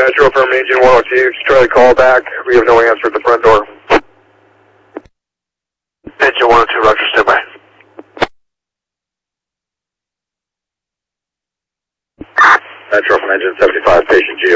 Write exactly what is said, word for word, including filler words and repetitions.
Metro from Engine one oh two, Charlie call back. We have no answer at the front door. Engine one oh two, Roger, stand by. Metro from Engine seventy-five, patient G